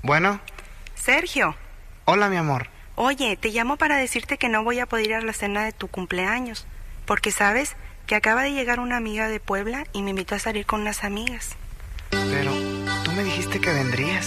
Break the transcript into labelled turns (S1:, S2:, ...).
S1: Bueno.
S2: Sergio.
S1: Hola, mi amor.
S2: Oye, te llamo para decirte que no voy a poder ir a la cena de tu cumpleaños, porque sabes que acaba de llegar una amiga de Puebla y me invitó a salir con unas amigas.
S1: Pero tú me dijiste que vendrías.